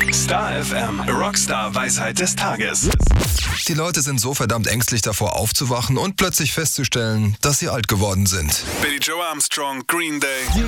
Star FM, Rockstar-Weisheit des Tages. Die Leute sind so verdammt ängstlich davor aufzuwachen und plötzlich festzustellen, dass sie alt geworden sind. Billy Joe Armstrong, Green Day.